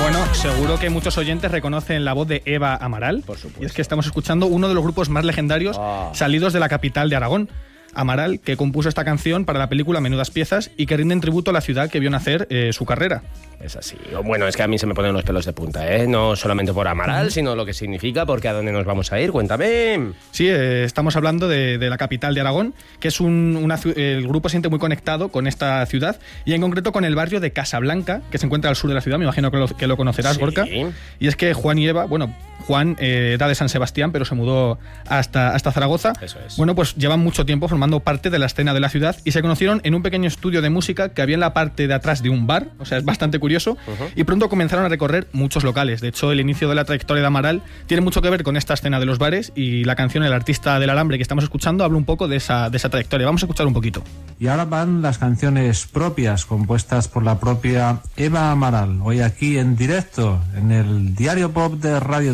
Bueno, seguro que muchos oyentes reconocen la voz de Eva Amaral. Por supuesto. Y es que estamos escuchando uno de los grupos más legendarios salidos de la capital de Aragón. Amaral, que compuso esta canción para la película Menudas Piezas y que rinden tributo a la ciudad que vio nacer su carrera. Es así. Bueno, es que a mí se me ponen los pelos de punta, ¿eh? No solamente por Amaral, sino lo que significa, porque ¿a dónde nos vamos a ir? Cuéntame. Sí, estamos hablando de la capital de Aragón, que es el grupo se siente muy conectado con esta ciudad y en concreto con el barrio de Casablanca, que se encuentra al sur de la ciudad. Me imagino que lo conocerás, sí. Gorka. Y es que Juan y Eva, bueno, Juan era de San Sebastián, pero se mudó hasta Zaragoza. Eso es. Bueno, pues llevan mucho tiempo formando parte de la escena de la ciudad y se conocieron en un pequeño estudio de música que había en la parte de atrás de un bar, o sea, es bastante curioso, y pronto comenzaron a recorrer muchos locales. De hecho, el inicio de la trayectoria de Amaral tiene mucho que ver con esta escena de los bares y la canción El artista del alambre que estamos escuchando habla un poco de esa trayectoria. Vamos a escuchar un poquito. Y ahora van las canciones propias compuestas por la propia Eva Amaral, hoy aquí en directo en el Diario Pop de Radio